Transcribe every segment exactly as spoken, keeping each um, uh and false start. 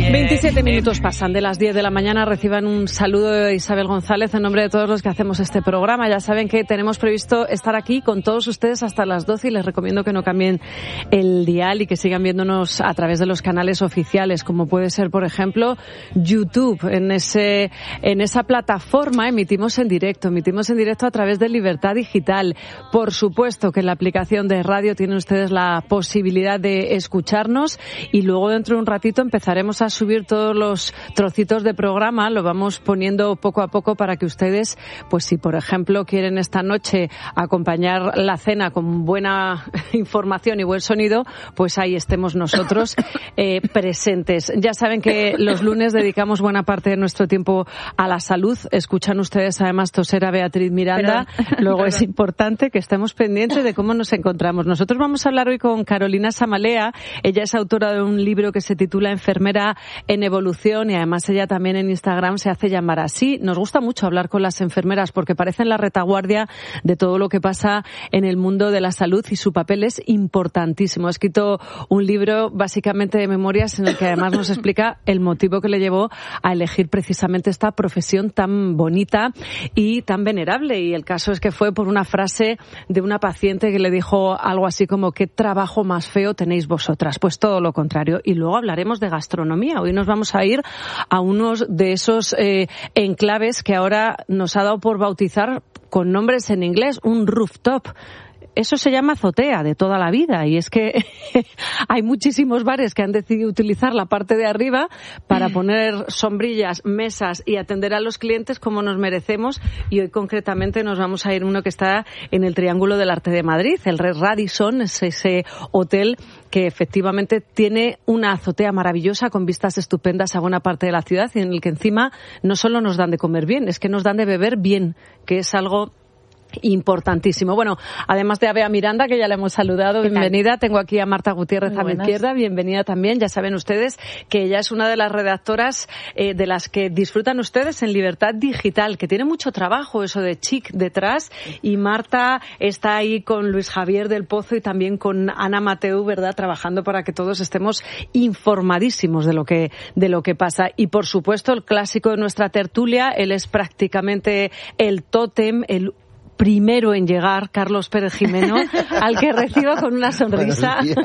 veintisiete minutos pasan de las diez de la mañana. Reciban un saludo de Isabel González en nombre de todos los que hacemos este programa. Ya saben que tenemos previsto estar aquí con todos ustedes hasta las doce y les recomiendo que no cambien el dial y que sigan viéndonos a través de los canales oficiales, como puede ser, por ejemplo, YouTube. En ese en esa plataforma emitimos en directo, emitimos en directo a través de Libertad Digital. Por supuesto que en la aplicación de radio tienen ustedes la posibilidad de escucharnos y luego dentro de un ratito empezaremos a subir todos los trocitos de programa, lo vamos poniendo poco a poco para que ustedes, pues si por ejemplo quieren esta noche acompañar la cena con buena información y buen sonido, pues ahí estemos nosotros eh, presentes. Ya saben que los lunes dedicamos buena parte de nuestro tiempo a la salud. Escuchan ustedes además toser a Beatriz Miranda. Perdón. Luego Perdón. Es importante que estemos pendientes de cómo nos encontramos. Nosotros vamos a hablar hoy con Carolina Samalea. Ella es autora de un libro que se titula Enfermera en evolución y además ella también en Instagram se hace llamar así. Nos gusta mucho hablar con las enfermeras porque parecen la retaguardia de todo lo que pasa en el mundo de la salud y su papel es importantísimo. Ha escrito un libro básicamente de memorias en el que además nos explica el motivo que le llevó a elegir precisamente esta profesión tan bonita y tan venerable. Y el caso es que fue por una frase de una paciente que le dijo algo así como ¿qué trabajo más feo tenéis vosotras? Pues todo lo contrario. Y luego hablaremos de gastronomía. Hoy nos vamos a ir a unos de esos eh, enclaves que ahora nos ha dado por bautizar con nombres en inglés, un rooftop. Eso se llama azotea de toda la vida y es que hay muchísimos bares que han decidido utilizar la parte de arriba para poner sombrillas, mesas y atender a los clientes como nos merecemos y hoy concretamente nos vamos a ir a uno que está en el Triángulo del Arte de Madrid, el Radisson, es ese hotel que efectivamente tiene una azotea maravillosa con vistas estupendas a buena parte de la ciudad y en el que encima no solo nos dan de comer bien, es que nos dan de beber bien, que es algo importantísimo. Bueno, además de a Bea Miranda, que ya le hemos saludado, bienvenida. Tengo aquí a Marta Gutiérrez Muy a mi buenas. izquierda, bienvenida también. Ya saben ustedes que ella es una de las redactoras eh, de las que disfrutan ustedes en Libertad Digital, que tiene mucho trabajo eso de chic detrás. Y Marta está ahí con Luis Javier del Pozo y también con Ana Mateu, ¿verdad? Trabajando para que todos estemos informadísimos de lo que, de lo que pasa. Y por supuesto, el clásico de nuestra tertulia, él es prácticamente el tótem, el primero en llegar, Carlos Pérez Jimeno, al que recibo con una sonrisa. Buenos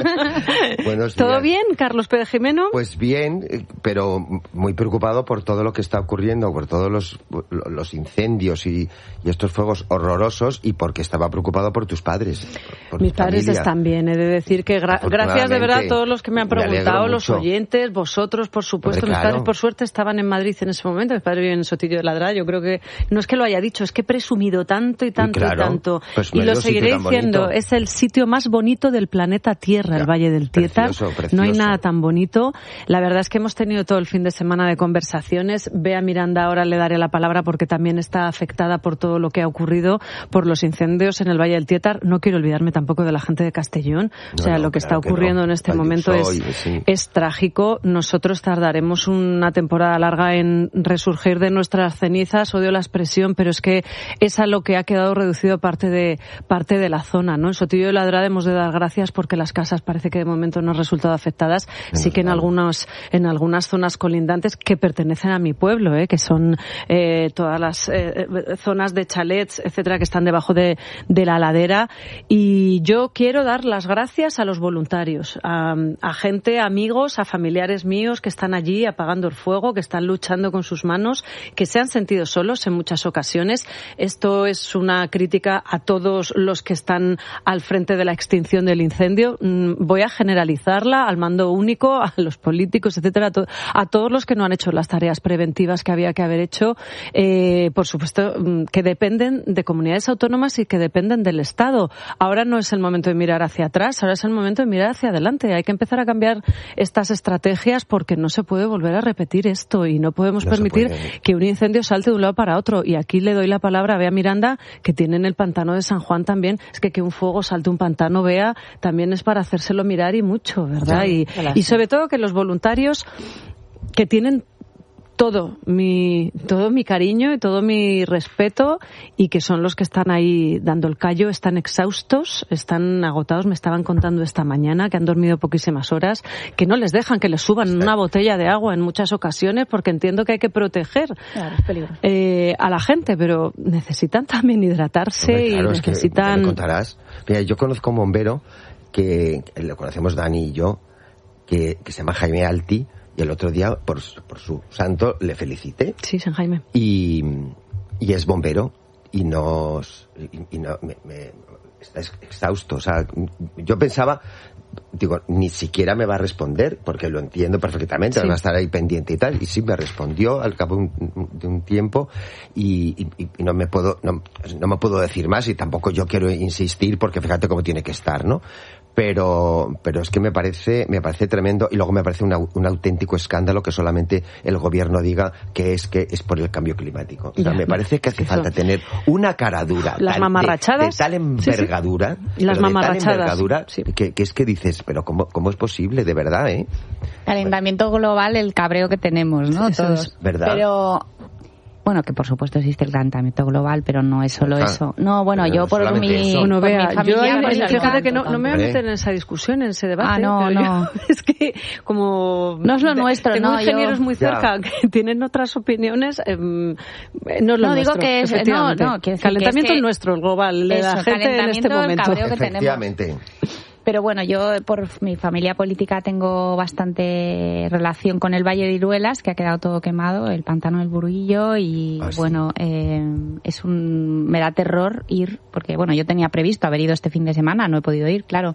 días. Buenos ¿Todo días. bien, Carlos Pérez Jimeno? Pues bien, pero muy preocupado por todo lo que está ocurriendo, por todos los, los incendios y, y estos fuegos horrorosos y porque estaba preocupado por tus padres. Por Mis padres familia. están bien, he de decir que gra- gracias de verdad a todos los que me han preguntado, los oyentes, vosotros, por supuesto. Hombre, mis claro. padres, por suerte, estaban en Madrid en ese momento. Mis padres viven en Sotillo de Ladra. Yo creo que no es que lo haya dicho, es que he presumido tanto tanto y tanto y, claro, y tanto. Pues y lo seguiré diciendo, es el sitio más bonito del planeta Tierra, ya, el Valle del Tietar. Precioso, precioso. No hay nada tan bonito. La verdad es que hemos tenido todo el fin de semana de conversaciones. Bea Miranda ahora le daré la palabra porque también está afectada por todo lo que ha ocurrido, por los incendios en el Valle del Tietar. No quiero olvidarme tampoco de la gente de Castellón. O sea, no, no, lo que claro está ocurriendo que no. en este Valle momento es, sí. es trágico. Nosotros tardaremos una temporada larga en resurgir de nuestras cenizas. Odio la expresión, pero es que es a lo que ha quedado reducido parte de parte de la zona, ¿no? En Sotillo de Ladra hemos de dar gracias porque las casas parece que de momento no han resultado afectadas. Sí que en algunos en algunas zonas colindantes que pertenecen a mi pueblo, ¿eh? que son eh, todas las eh, zonas de chalets, etcétera, que están debajo de, de la ladera. Y yo quiero dar las gracias a los voluntarios, a, a gente, a amigos, a familiares míos que están allí apagando el fuego, que están luchando con sus manos, que se han sentido solos en muchas ocasiones. Esto es una crítica a todos los que están al frente de la extinción del incendio. Voy a generalizarla al mando único, a los políticos, etcétera, a, to- a todos los que no han hecho las tareas preventivas que había que haber hecho, eh, por supuesto, que dependen de comunidades autónomas y que dependen del Estado. Ahora no es el momento de mirar hacia atrás, ahora es el momento de mirar hacia adelante. Hay que empezar a cambiar estas estrategias porque no se puede volver a repetir esto y no podemos no permitir que un incendio salte de un lado para otro. Y aquí le doy la palabra a Bea Miranda, que tiene en el pantano de San Juan también. Es que que un fuego salte un pantano, Bea, también es para hacérselo mirar y mucho, ¿verdad? Y, y sobre todo que los voluntarios que tienen todo mi todo mi cariño y todo mi respeto, y que son los que están ahí dando el callo, están exhaustos, están agotados, me estaban contando esta mañana que han dormido poquísimas horas, que no les dejan que les suban sí. una botella de agua en muchas ocasiones, porque entiendo que hay que proteger claro, es peligroso. Eh, a la gente, pero necesitan también hidratarse. Hombre, claro, y necesitan... Es que me contarás. Mira, yo conozco a un bombero que lo conocemos Dani y yo, que, que se llama Jaime Alti, y el otro día, por, por su santo, le felicité. Sí, San Jaime. Y, y es bombero, y nos... Y, y no, me, me, está exhausto. O sea, yo pensaba, digo, ni siquiera me va a responder, porque lo entiendo perfectamente, sí. va a estar ahí pendiente y tal. Y sí, me respondió al cabo de un, de un tiempo, y, y, y no me puedo no, no me puedo decir más, y tampoco yo quiero insistir, porque fíjate cómo tiene que estar, ¿no? Pero, pero es que me parece, me parece tremendo, y luego me parece una, un auténtico escándalo que solamente el gobierno diga que es que es por el cambio climático. O sea, ya, me parece que hace eso. falta tener una cara dura, las tal, mamarrachadas, de, de tal envergadura, sí, sí. las mamarrachadas, de tal envergadura, sí. que, que es que dices, pero cómo, cómo es posible, de verdad, ¿eh? Calentamiento global, el cabreo que tenemos, ¿no? Eso Todos. Es verdad. Pero bueno, que por supuesto existe el calentamiento global, pero no es solo ah, eso. No, bueno, yo por mi, bueno, por vea, mi familia... Yo, pues, fíjate que no, no me voy a meter en esa discusión, en ese debate. Ah, no, pero no. Yo, es que como... No es lo nuestro, tengo no. ingenieros yo... muy cerca ya. que tienen otras opiniones, eh, no es lo no, nuestro, digo que es... No, no, que calentamiento que es que, nuestro, el global, de la gente en este momento. Efectivamente. Pero bueno, yo por mi familia política tengo bastante relación con el Valle de Iruelas, que ha quedado todo quemado, el pantano del Burguillo, y ah, bueno, sí. eh, es un me da terror ir, porque bueno, yo tenía previsto haber ido este fin de semana, no he podido ir, claro.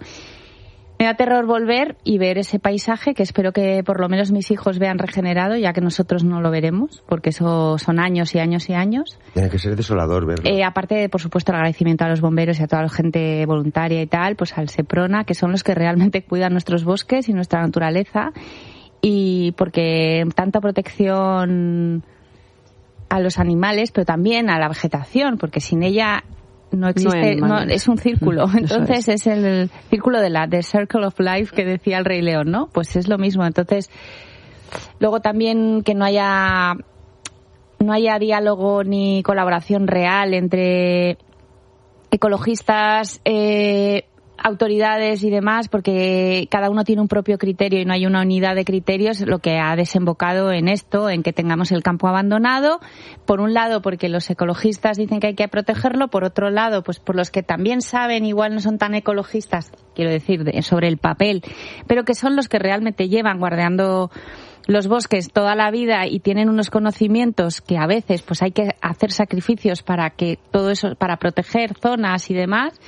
Me da terror volver y ver ese paisaje que espero que por lo menos mis hijos vean regenerado, ya que nosotros no lo veremos, porque eso son años y años y años. Tiene que ser desolador verlo. Eh, aparte de, por supuesto, el agradecimiento a los bomberos y a toda la gente voluntaria y tal, pues al Seprona, que son los que realmente cuidan nuestros bosques y nuestra naturaleza, y porque tanta protección a los animales, pero también a la vegetación, porque sin ella... no existe, no, es un círculo, entonces es. es el círculo de la the circle of life que decía el Rey León, ¿no? Pues es lo mismo. Entonces, luego también que no haya no haya diálogo ni colaboración real entre ecologistas, eh, autoridades y demás, porque cada uno tiene un propio criterio y no hay una unidad de criterios, lo que ha desembocado en esto, en que tengamos el campo abandonado, por un lado porque los ecologistas dicen que hay que protegerlo, por otro lado pues por los que también saben, igual no son tan ecologistas, quiero decir, de, sobre el papel, pero que son los que realmente llevan guardando los bosques toda la vida y tienen unos conocimientos que a veces pues hay que hacer sacrificios para que todo eso, para proteger zonas y demás.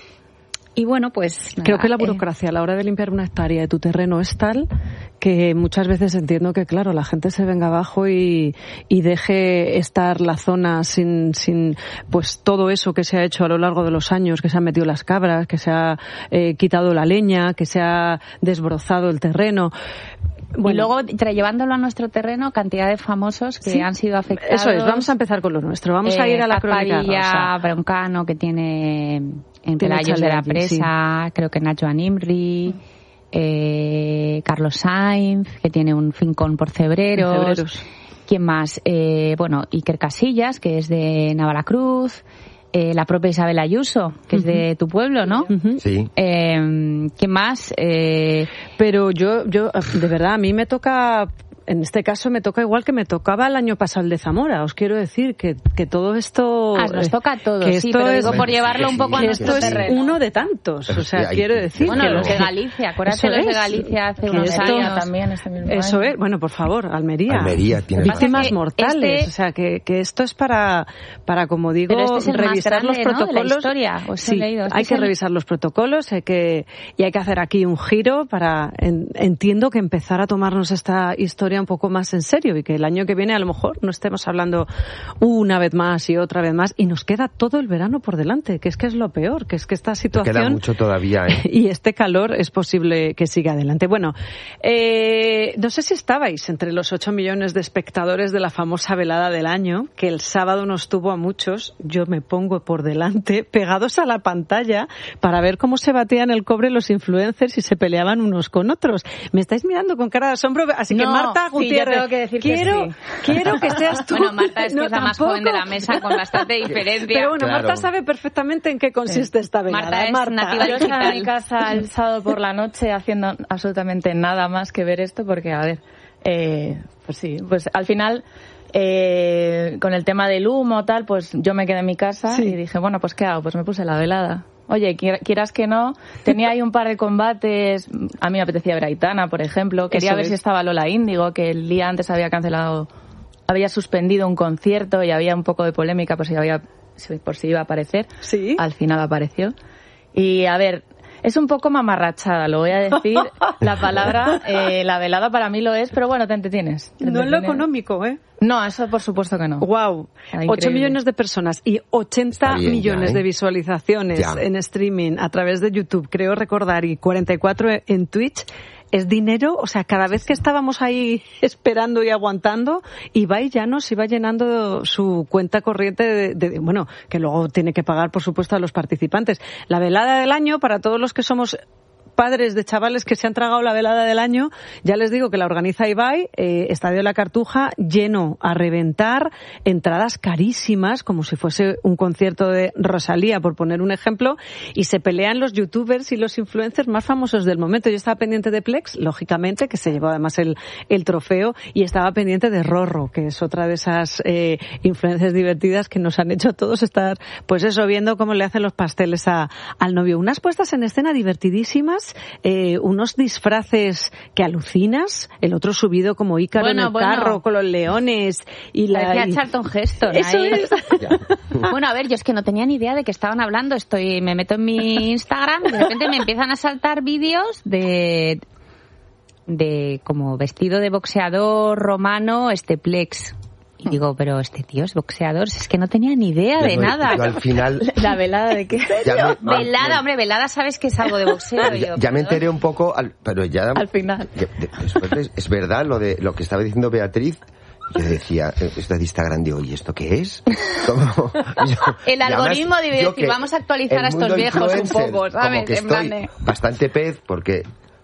Y bueno, pues... Creo que la burocracia eh... a la hora de limpiar una hectárea de tu terreno es tal que muchas veces entiendo que, claro, la gente se venga abajo y, y deje estar la zona sin, sin, pues todo eso que se ha hecho a lo largo de los años, que se han metido las cabras, que se ha eh, quitado la leña, que se ha desbrozado el terreno. Bueno, y luego, llevándolo a nuestro terreno, cantidad de famosos que ¿sí? han sido afectados. Eso es, vamos a empezar con lo nuestro. Vamos eh, a ir a la crónica rosa. Broncano, que tiene en Pelayos de la Presa, sí. creo que Nacho Animri, eh, Carlos Sainz, que tiene un fincón por Cebreros. Cebreros. ¿Quién más? Eh, bueno, Iker Casillas, que es de Navalacruz. Eh, la propia Isabel Ayuso, que uh-huh. es de tu pueblo, ¿no? Uh-huh. Sí. Eh, ¿Qué más? Eh, Pero yo, yo, de verdad, a mí me toca... En este caso me toca igual que me tocaba el año pasado el de Zamora. Os quiero decir que, que todo esto... Ah, nos toca a todos, sí, pero digo es, por llevarlo un poco a nuestro esto terreno. Es uno de tantos, o sea, sí, quiero decir... Bueno, que los de Galicia, acuérdate los de Galicia hace unos esto, años también. Este mismo eso año. es, bueno, por favor, Almería. Almería tiene víctimas mortales, este, o sea, que, que esto es para, para como digo, pero este es el revisar más grande, los protocolos. ¿no? De la historia, os sí, he leído. Este hay que el... revisar los protocolos hay que, y hay que hacer aquí un giro para, en, entiendo que empezar a tomarnos esta historia un poco más en serio. Y que el año que viene a lo mejor no estemos hablando una vez más y otra vez más y nos queda todo el verano por delante, que es que es lo peor, que es que esta situación... Queda mucho todavía, ¿eh? Y este calor es posible que siga adelante. Bueno, eh, no sé si estabais entre los ocho millones de espectadores de la famosa velada del año, que el sábado nos tuvo a muchos, yo me pongo por delante, pegados a la pantalla para ver cómo se batían el cobre los influencers y se peleaban unos con otros. Me estáis mirando con cara de asombro, así que no. Marta, Marta Gutiérrez. Sí, yo tengo que decir quiero, que sí. quiero que seas tú. Bueno, Marta es que no, es la más tampoco. joven de la mesa con bastante diferencia. Pero bueno, Claro. Marta sabe perfectamente en qué consiste esta velada. Marta es Marta. nativa Yo estaba en mi digital. casa el sábado por la noche haciendo absolutamente nada más que ver esto porque, a ver, eh, pues sí, pues al final, eh, con el tema del humo tal, pues yo me quedé en mi casa Sí. y dije, bueno, pues ¿qué hago? Pues me puse la velada. Oye, quier- quieras que no, tenía ahí un par de combates, a mí me apetecía ver a Aitana, por ejemplo, quería Eso ver es. si estaba Lola Índigo, que el día antes había cancelado, había suspendido un concierto y había un poco de polémica por si había, si- por si iba a aparecer. Sí. Al final apareció. Y a ver, es un poco mamarrachada, lo voy a decir. La palabra, eh, la velada para mí lo es, pero bueno, te entretienes. Te No en lo entretienes. económico, ¿eh? No, eso por supuesto que no. Wow, Ah, ocho increíble. millones de personas y ochenta Está bien millones ya, ¿eh? de visualizaciones Ya. en streaming a través de YouTube, creo recordar, y cuarenta y cuatro en Twitch. Es dinero, o sea, cada vez que estábamos ahí esperando y aguantando, Ibai ya nos iba llenando su cuenta corriente de, de- bueno, que luego tiene que pagar, por supuesto, a los participantes. La velada del año, para todos los que somos padres de chavales que se han tragado la velada del año, ya les digo que la organiza Ibai, eh, Estadio La Cartuja, lleno a reventar, entradas carísimas, como si fuese un concierto de Rosalía, por poner un ejemplo, y se pelean los youtubers y los influencers más famosos del momento. Yo estaba pendiente de Plex, lógicamente, que se llevó además el, el trofeo, y estaba pendiente de Rorro, que es otra de esas eh, influencers divertidas que nos han hecho a todos estar, pues eso, viendo cómo le hacen los pasteles a, al novio. Unas puestas en escena divertidísimas, eh, unos disfraces que alucinas, el otro subido como Ícaro Bueno, en el bueno. carro con los leones y la... Parecía y- Charlton Heston. Eso ahí. es. Ya. Bueno, a ver, yo es que no tenía ni idea de que estaban hablando. Estoy, me meto en mi Instagram y de repente me empiezan a saltar vídeos de, de como vestido de boxeador romano, este Plex. Y digo, pero este tío es boxeador, es que no tenía ni idea Yo de no- nada. yo al final La velada de qué. ya me, Velada, hombre, velada sabes que es algo de boxeo. Pero Y ya, yo, ya me perdón. enteré un poco, al- pero ya Al final. ya- de- después de- es verdad lo de lo que estaba diciendo Beatriz. Yo decía, eh, esto de Instagram, digo, ¿y esto qué es? Como- yo- El y además, algoritmo debe yo decir, que vamos a actualizar el a estos mundo viejos un influencer, poco, ¿sabes? Como que En plan estoy de- bastante pez porque...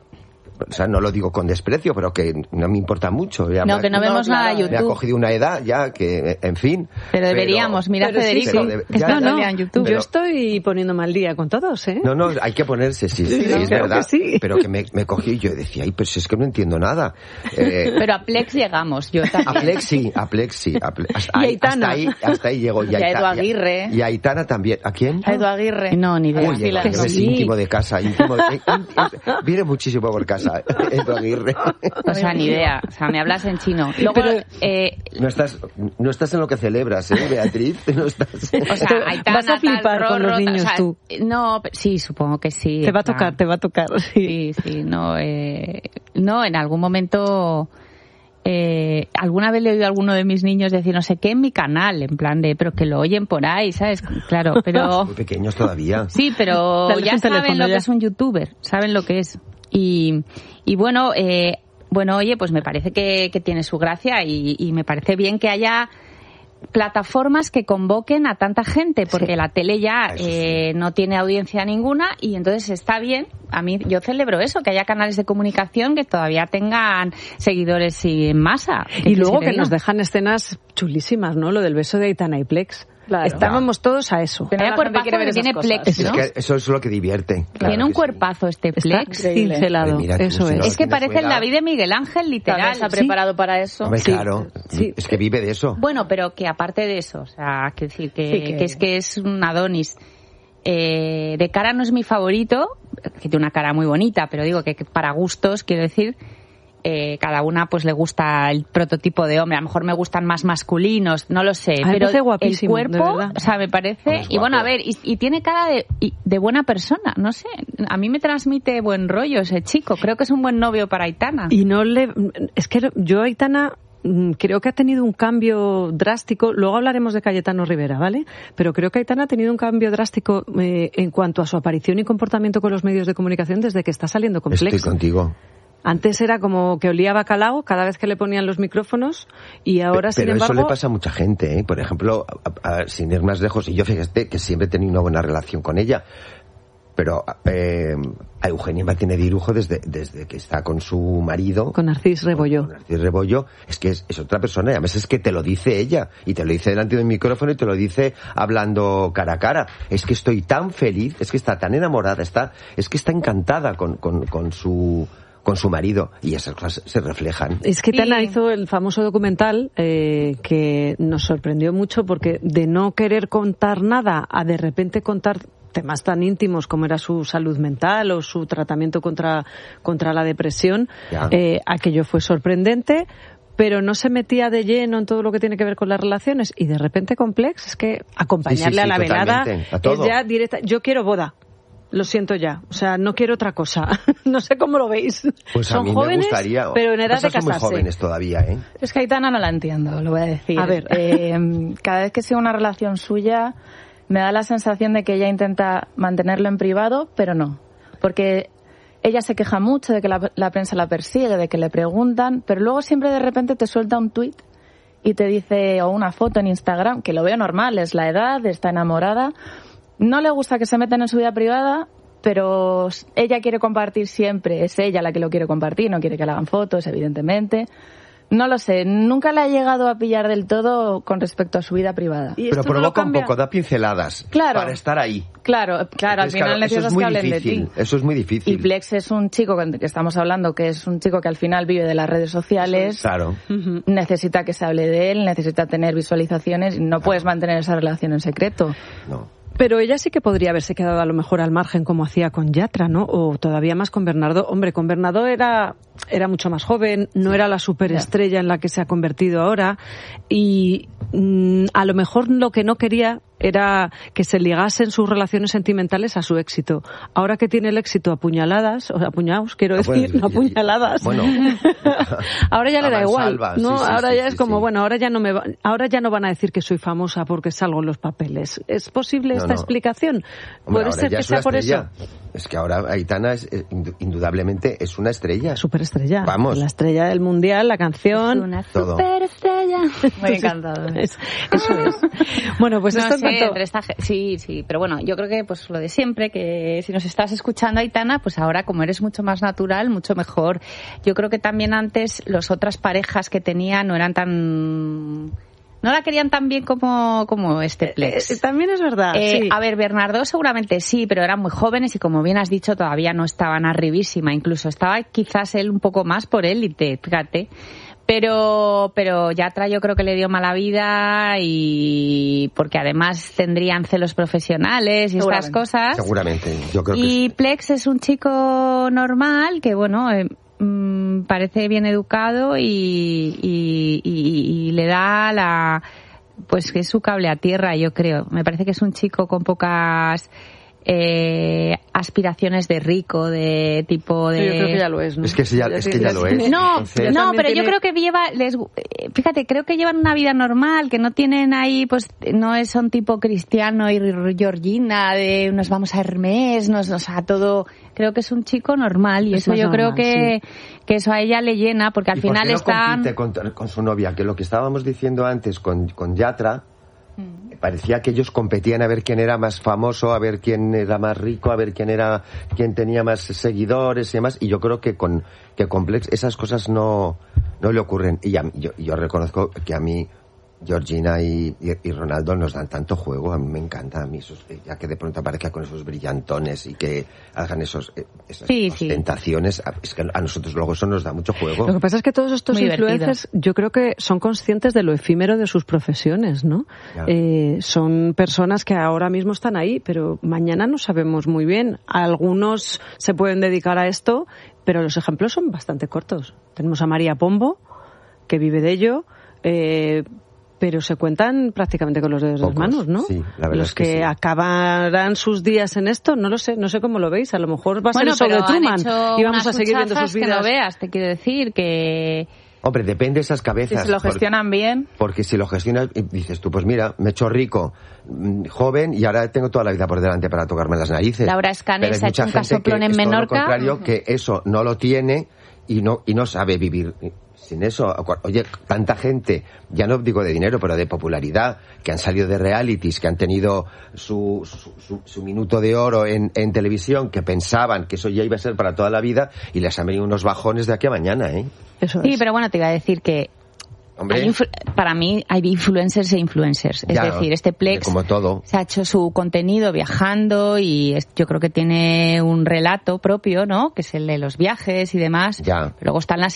O sea, no lo digo con desprecio, pero que no me importa mucho. Ya No, me- que no vemos claro, nada de me Me ha YouTube. cogido una edad ya que, en fin. Pero deberíamos, mira, Pero sí, Federico. pero de- que ya- está No, todo el no, día en YouTube. yo Pero- estoy poniéndome al día con todos, ¿eh? No, no, hay que ponerse, sí, sí, Sí, es claro verdad. que sí. Pero que me, me cogí y yo decía, ay, pues es que no entiendo nada. Eh, Pero a Plex llegamos, yo también. A Plexi, a Plexi. A Ple- hasta, Y ahí, Aitana. hasta ahí, hasta ahí llegó. Y a Aita- Edu Aguirre. Y a Aitana también. ¿A quién? A Edu Aguirre. No, ni idea. Uy, Sí, Edu la- Aguirre es sí. íntimo de casa. Íntimo de- eh, eh, viene muchísimo por casa, Edu Aguirre. O sea, ni idea. O sea, me hablas en chino. Luego, Pero- eh, No estás, no estás en lo que celebras, ¿eh, Beatriz? No estás... o sea, Te- Aitana, vas a flipar tal, con los Rorro, tal, niños o sea, tú. No, pe- sí, supongo que sí. Te va a en plan, tocar, te va a tocar. Sí. Sí, sí, no. Eh, no, en algún momento. Eh, alguna vez le he oído a alguno de mis niños decir no sé qué en mi canal, en plan de, pero que lo oyen por ahí, ¿sabes? Claro, pero. Muy pequeños todavía. Sí, pero Dale ya un saben teléfono lo ya. que es un youtuber, saben lo que es. Y, y bueno, eh, bueno, oye, pues me parece que, que tiene su gracia y, y me parece bien que haya plataformas que convoquen a tanta gente, porque Sí. la tele ya Eso sí. eh, no tiene audiencia ninguna y entonces está bien. A mí yo celebro eso, que haya canales de comunicación que todavía tengan seguidores y en masa. ¿Qué Y quieres luego te que diga? nos dejan escenas chulísimas, ¿no? Lo del beso de Aitana y Plex. Claro. Estábamos todos a eso. Pero Vaya la gente cuerpazo quiere ver que esas tiene cosas. Plex, Es ¿no? que eso es lo que divierte. claro Tiene un que sí. cuerpazo este Está Plex. increíble. cincelado. Mira tú, Eso si es. no- Es que tiene parece el fuera. David de Miguel Ángel, literal. También se ha Sí. preparado para eso. Hombre, Sí. claro. Sí. Es que vive de eso. Bueno, pero que aparte de eso, o sea, que decir que, Sí, que- que es que es un Adonis. Eh, de cara no es mi favorito, que tiene una cara muy bonita, pero digo que, que para gustos, quiero decir, eh, cada una pues le gusta el prototipo de hombre. A lo mejor me gustan más masculinos, no lo sé. A mí me pero parece el guapísimo, de cuerpo, verdad. o sea, me parece. Es Y bueno, a guapo. ver, y, y tiene cara de, y- de buena persona, no sé. A mí me transmite buen rollo ese chico. Creo que es un buen novio para Aitana. Y no le... Es que yo, Aitana, mm, creo que ha tenido un cambio drástico. Luego hablaremos de Cayetano Rivera, ¿vale? Pero creo que Aitana ha tenido un cambio drástico eh, en cuanto a su aparición y comportamiento con los medios de comunicación desde que está saliendo con Estoy Plex. contigo. Antes era como que olía a bacalao cada vez que le ponían los micrófonos y ahora, Pe- sin Pero embargo... eso le pasa a mucha gente, ¿eh? Por ejemplo, a- a- sin ir más lejos, y yo fíjate que siempre he tenido una buena relación con ella, pero eh, a Eugenia Martínez Dirujo desde, desde que está con su marido, con Narcís Rebollo. Con Narcís Rebollo, es que es, es otra persona, y además es que te lo dice ella, y te lo dice delante del micrófono y te lo dice hablando cara a cara. Es que estoy tan feliz, es que está tan enamorada, está, es que está encantada con, con, con su con su marido, y esas cosas se reflejan. Es que Sí. Tana hizo el famoso documental eh, que nos sorprendió mucho, porque de no querer contar nada a de repente contar temas tan íntimos como era su salud mental o su tratamiento contra, contra la depresión, eh, aquello fue sorprendente, pero no se metía de lleno en todo lo que tiene que ver con las relaciones, y de repente Complex, es que acompañarle Sí, sí, sí, a la velada a todo. es ya directa. Yo quiero boda. Lo siento ya, o sea, no quiero otra cosa. No sé cómo lo veis. Pues Son a mí jóvenes, me gustaría, pero en edad de son muy casarse. jóvenes todavía, ¿eh? Es que a Aitana no la entiendo, lo voy a decir. A ver. Eh, cada vez que sigo una relación suya, me da la sensación de que ella intenta mantenerlo en privado, pero no. Porque ella se queja mucho de que la, la prensa la persigue, de que le preguntan, pero luego siempre de repente te suelta un tuit y te dice, o una foto en Instagram, que lo veo normal, es la edad, está enamorada. No le gusta que se metan en su vida privada, pero ella quiere compartir siempre, es ella la que lo quiere compartir, no quiere que le hagan fotos, evidentemente. No lo sé, nunca la he llegado a pillar del todo con respecto a su vida privada. ¿Y Pero esto no lo provoca un cambia? poco, da pinceladas Claro. para estar ahí. Claro, claro, al Entonces, final claro, eso necesitas es muy que hablen difícil, de ti. eso es muy difícil. Y Plex es un chico que que estamos hablando, que es un chico que al final vive de las redes sociales. Claro. Necesita que se hable de él, necesita tener visualizaciones, y no puedes mantener esa relación en secreto. No. Pero ella sí que podría haberse quedado a lo mejor al margen, como hacía con Yatra, ¿no? O todavía más con Bernardo. Hombre, con Bernardo era, era mucho más joven, no era la superestrella en la que se ha convertido ahora, y mm, a lo mejor lo que no quería era que se ligasen sus relaciones sentimentales a su éxito. Ahora que tiene el éxito a puñaladas, o sea, a puñados, quiero decir, no a puñaladas. Bueno. Ahora ya le da A igual, mansalva, ¿no? sí, sí, ahora sí, ya sí, es como, sí. bueno, ahora ya no me va- ahora ya no van a decir que soy famosa porque salgo en los papeles. ¿Es posible No, esta no. explicación? Hombre, Puede ahora ser ya que es sea una por eso. estrella. Es que ahora Aitana es, eh, indu- indudablemente es una estrella. Superestrella. Vamos. La estrella del mundial, la canción. Es una Todo. superestrella. Muy encantado. Es- eso es. Bueno, pues No esto en sé, cuanto- entre esta ge- sí, sí, pero bueno, yo creo que pues lo de siempre, que si nos estás escuchando, Aitana, pues ahora como eres mucho más natural, mucho mejor. Yo creo que también antes las otras parejas que tenía no eran tan... No la querían tan bien como, como este Plex. Eh, también es verdad. Eh, sí. A ver, Bernardo seguramente sí, pero eran muy jóvenes y como bien has dicho, todavía no estaban arribísima. Incluso estaba quizás él un poco más por élite, fíjate. Pero, pero Yatra yo creo que le dio mala vida, y porque además tendrían celos profesionales y estas Seguramente. cosas. Seguramente, yo creo que Y sí. Plex es un chico normal que, bueno, eh, mm, parece bien educado y, y, y- y le da la, pues que es su cable a tierra, yo creo. Me parece que es un chico con pocas eh, aspiraciones de rico, de tipo de... Sí, yo creo que ya lo es, ¿no? Es que sí, ya- es que ya lo es. No, Entonces- no, también pero yo tiene- creo que lleva, les, eh, fíjate, creo que llevan una vida normal, que no tienen ahí, pues, no es un tipo Cristiano y Georgina de nos vamos a Hermes, nos, o sea, todo, creo que es un chico normal, y Es eso más yo creo normal, que, que eso a ella le llena, porque al ¿Y por final qué no están... compite con, con su novia? Que lo que estábamos diciendo antes con, con Yatra, parecía que ellos competían a ver quién era más famoso, a ver quién era más rico, a ver quién era quién tenía más seguidores y demás, y yo creo que con que Complex esas cosas no no le ocurren. Y a mí- yo, yo reconozco que a mí Georgina y, y, y Ronaldo nos dan tanto juego, a mí me encanta, a mí esos, ya que de pronto aparezca con esos brillantones y que hagan esos eh, esas Sí, sí. ostentaciones, a- es que a nosotros luego eso nos da mucho juego. Lo que pasa es que todos estos Muy divertido. influencers, yo creo que son conscientes de lo efímero de sus profesiones, ¿no? Ya. Eh, son personas que ahora mismo están ahí, pero mañana no sabemos muy bien. Algunos se pueden dedicar a esto, pero los ejemplos son bastante cortos. Tenemos a María Pombo, que vive de ello, eh, pero se cuentan prácticamente con los dedos de las Pocos, manos, ¿no? sí, la verdad los es que que sí. acabarán sus días en esto, no lo sé, no sé cómo lo veis. A lo mejor va a ser Bueno, el show pero de Truman han hecho y vamos unas a seguir viendo huchazas sus vidas. que no veas, te quiero decir, que... Hombre, depende de esas Si cabezas. se lo porque- gestionan bien, Porque si lo gestionas, y dices tú, pues mira, me he hecho rico, mm, joven, y ahora tengo toda la vida por delante para tocarme las narices. Laura Escanes Pero hay ha hecho mucha un gente casoplón que en es todo lo Menorca. contrario, que eso no lo tiene y no y no sabe vivir sin eso. Oye, tanta gente, ya no digo de dinero, pero de popularidad, que han salido de realities, que han tenido su, su, su, su minuto de oro en, en televisión, que pensaban que eso ya iba a ser para toda la vida, y les han venido unos bajones de aquí a mañana, ¿eh? Eso sí, es. Pero bueno, te iba a decir que Hay influ- para mí hay influencers e influencers. Es ya, decir, este Plex como todo. se ha hecho su contenido viajando y es, yo creo que tiene un relato propio, ¿no? Que es el de los viajes y demás. Ya. Luego están las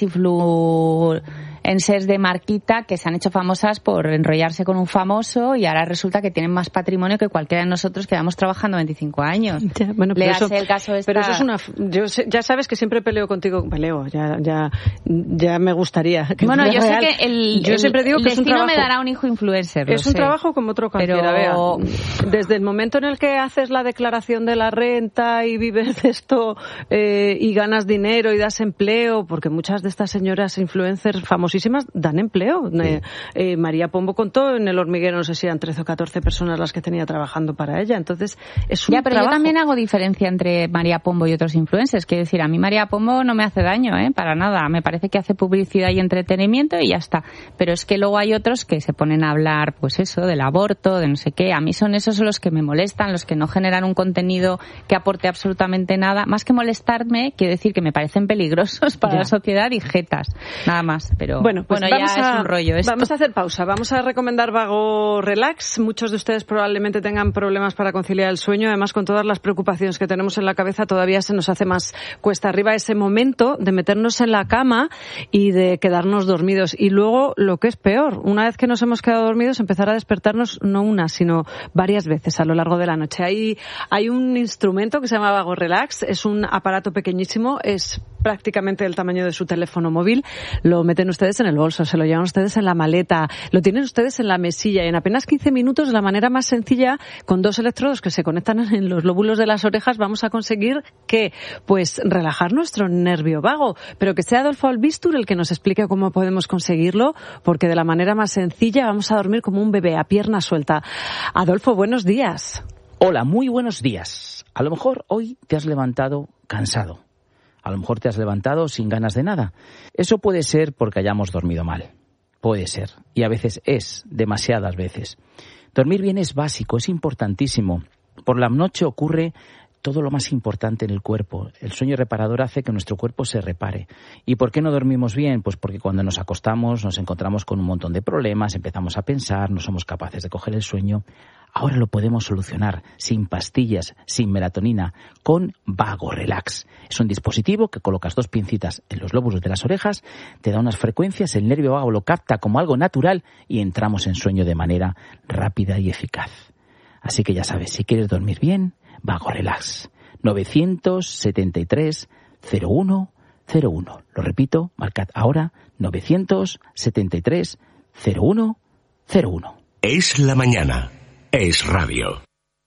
influencers de marquita que se han hecho famosas por enrollarse con un famoso y ahora resulta que tienen más patrimonio que cualquiera de nosotros que llevamos trabajando veinticinco años. Ya, bueno, pero eso, el caso esta... pero eso es una... Yo sé, ya sabes que siempre peleo contigo. Peleo, ya ya ya me gustaría. Que bueno, yo real. sé que el... Yo el, siempre digo que el es un trabajo. me dará un hijo influencer. Es un sé. trabajo como otro cualquiera. Pero... Vea, desde el momento en el que haces la declaración de la renta y vives de esto eh, y ganas dinero y das empleo, porque muchas de estas señoras influencers famosísimas dan empleo. Sí. Eh, eh, María Pombo contó en El Hormiguero, no sé si eran trece o catorce personas las que tenía trabajando para ella. Entonces, es un Ya, pero trabajo. Yo también hago diferencia entre María Pombo y otros influencers. Quiero decir, a mí María Pombo no me hace daño, ¿eh? Para nada. Me parece que hace publicidad y entretenimiento y ya está. Pero es que luego hay otros que se ponen a hablar, pues eso, del aborto, de no sé qué. A mí son esos los que me molestan, los que no generan un contenido que aporte absolutamente nada. Más que molestarme, quiero decir que me parecen peligrosos para ya. la sociedad y jetas. Nada más. Pero bueno, pues bueno vamos ya a, es un rollo esto. Vamos a hacer pausa. Vamos a recomendar Vago Relax. Muchos de ustedes probablemente tengan problemas para conciliar el sueño. Además, con todas las preocupaciones que tenemos en la cabeza, todavía se nos hace más cuesta arriba ese momento de meternos en la cama y de quedarnos dormidos. Y luego, lo que es peor, una vez que nos hemos quedado dormidos, empezar a despertarnos no una, sino varias veces a lo largo de la noche. Hay, hay un instrumento que se llama Vago Relax. Es un aparato pequeñísimo, es prácticamente del tamaño de su teléfono móvil. Lo meten ustedes en el bolso, se lo llevan ustedes en la maleta, lo tienen ustedes en la mesilla y en apenas quince minutos, de la manera más sencilla, con dos electrodos que se conectan en los lóbulos de las orejas, vamos a conseguir que, pues, relajar nuestro nervio vago. Pero que sea Adolfo Albistur el que nos explique cómo podemos conseguirlo, porque de la manera más sencilla vamos a dormir como un bebé, a pierna suelta. Adolfo, buenos días. Hola, muy buenos días. A lo mejor hoy te has levantado cansado. A lo mejor te has levantado sin ganas de nada. Eso puede ser porque hayamos dormido mal. Puede ser. Y a veces es, demasiadas veces. Dormir bien es básico, es importantísimo. Por la noche ocurre todo lo más importante en el cuerpo. El sueño reparador hace que nuestro cuerpo se repare. ¿Y por qué no dormimos bien? Pues porque cuando nos acostamos nos encontramos con un montón de problemas, empezamos a pensar, no somos capaces de coger el sueño. Ahora lo podemos solucionar sin pastillas, sin melatonina, con Vago Relax. Es un dispositivo que colocas dos pincitas en los lóbulos de las orejas, te da unas frecuencias, el nervio vago lo capta como algo natural y entramos en sueño de manera rápida y eficaz. Así que ya sabes, si quieres dormir bien, Vago Relax. novecientos setenta y tres cero uno cero uno. Lo repito, marcad ahora novecientos setenta y tres cero uno cero uno. Es la mañana. Es radio.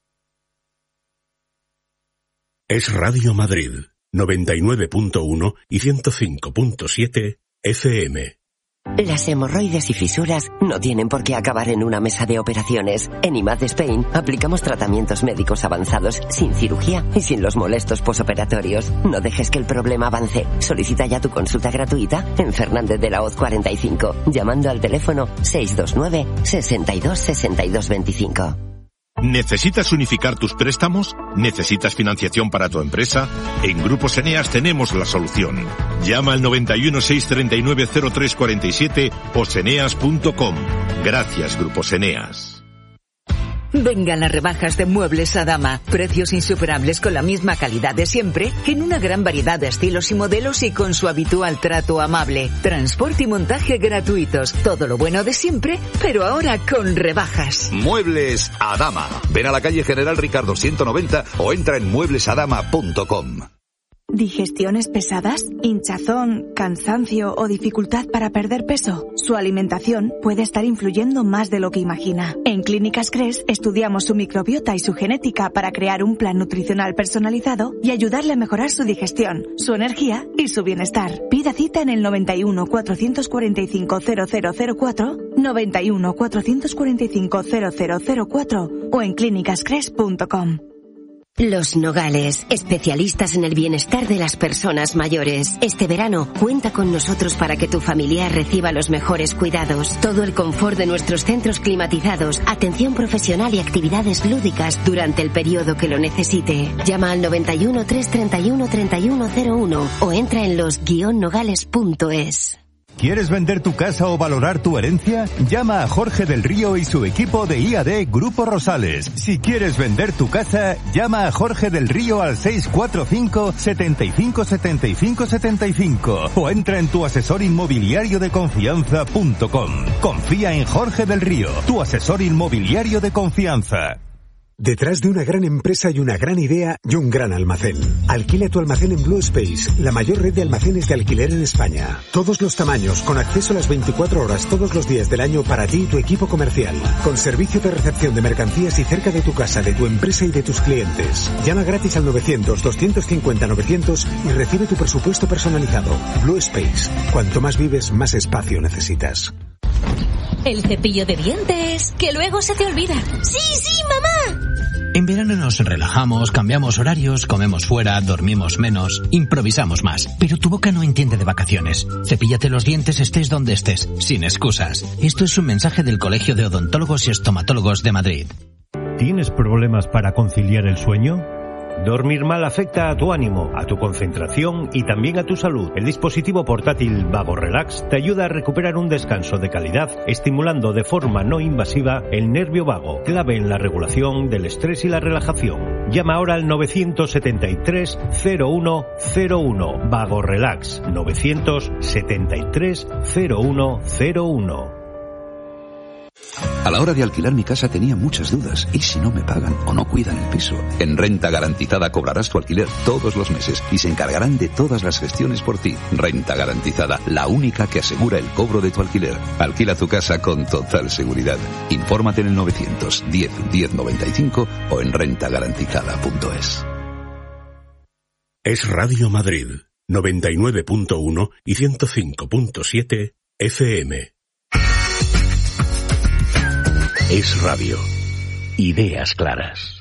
Es Radio Madrid, noventa y nueve punto uno y ciento cinco punto siete F M. Las hemorroides y fisuras no tienen por qué acabar en una mesa de operaciones. En I M A D Spain aplicamos tratamientos médicos avanzados sin cirugía y sin los molestos posoperatorios. No dejes que el problema avance. Solicita ya tu consulta gratuita en Fernández de la Hoz cuarenta y cinco, llamando al teléfono seis dos nueve, sesenta y dos, sesenta y dos veinticinco. ¿Necesitas unificar tus préstamos? ¿Necesitas financiación para tu empresa? En Grupos Eneas tenemos la solución. Llama al noventa y uno, seiscientos treinta y nueve, cero tres cuarenta y siete o seneas punto com. Gracias, Grupos Eneas. Vengan las rebajas de Muebles Adama. Precios insuperables con la misma calidad de siempre, en una gran variedad de estilos y modelos y con su habitual trato amable. Transporte y montaje gratuitos. Todo lo bueno de siempre, pero ahora con rebajas. Muebles Adama. Ven a la calle General Ricardo ciento noventa o entra en muebles adama punto com. ¿Digestiones pesadas? ¿Hinchazón, cansancio o dificultad para perder peso? Su alimentación puede estar influyendo más de lo que imagina. En Clínicas Cres estudiamos su microbiota y su genética para crear un plan nutricional personalizado y ayudarle a mejorar su digestión, su energía y su bienestar. Pida cita en el noventa y uno, cuatrocientos cuarenta y cinco, cero cero cero cuatro, noventa y uno, cuatrocientos cuarenta y cinco, cero cero cero cuatro o en clínicas cres punto com. Los Nogales, especialistas en el bienestar de las personas mayores. Este verano, cuenta con nosotros para que tu familiar reciba los mejores cuidados. Todo el confort de nuestros centros climatizados, atención profesional y actividades lúdicas durante el periodo que lo necesite. Llama al noventa y uno, trescientos treinta y uno, treinta y uno cero uno o entra en los guion nogales punto es. ¿Quieres vender tu casa o valorar tu herencia? Llama a Jorge del Río y su equipo de I A D Grupo Rosales. Si quieres vender tu casa, llama a Jorge del Río al seis cuatro cinco, setenta y cinco, setenta y cinco, setenta y cinco o entra en tu asesor inmobiliario de confianza punto com. Confía en Jorge del Río, tu asesor inmobiliario de confianza. Detrás de una gran empresa y una gran idea y un gran almacén. Alquila tu almacén en Blue Space, la mayor red de almacenes de alquiler en España. Todos los tamaños, con acceso a las veinticuatro horas todos los días del año para ti y tu equipo comercial. Con servicio de recepción de mercancías y cerca de tu casa, de tu empresa y de tus clientes. Llama gratis al novecientos, doscientos cincuenta, novecientos y recibe tu presupuesto personalizado. Blue Space. Cuanto más vives, más espacio necesitas. El cepillo de dientes, que luego se te olvida. ¡Sí, sí, mamá! En verano nos relajamos, cambiamos horarios, comemos fuera, dormimos menos, improvisamos más. Pero tu boca no entiende de vacaciones. Cepíllate los dientes estés donde estés, sin excusas. Esto es un mensaje del Colegio de Odontólogos y Estomatólogos de Madrid. ¿Tienes problemas para conciliar el sueño? Dormir mal afecta a tu ánimo, a tu concentración y también a tu salud. El dispositivo portátil Vago Relax te ayuda a recuperar un descanso de calidad, estimulando de forma no invasiva el nervio vago, clave en la regulación del estrés y la relajación. Llama ahora al novecientos setenta y tres, cero uno cero uno. Vago Relax, novecientos setenta y tres, cero uno cero uno. A la hora de alquilar mi casa tenía muchas dudas. ¿Y si no me pagan o no cuidan el piso? En Renta Garantizada cobrarás tu alquiler todos los meses y se encargarán de todas las gestiones por ti. Renta Garantizada, la única que asegura el cobro de tu alquiler. Alquila tu casa con total seguridad. Infórmate en el novecientos diez, diez noventa y cinco o en renta garantizada punto es. Es Radio Madrid, noventa y nueve punto uno y ciento cinco punto siete F M. Es radio. Ideas claras.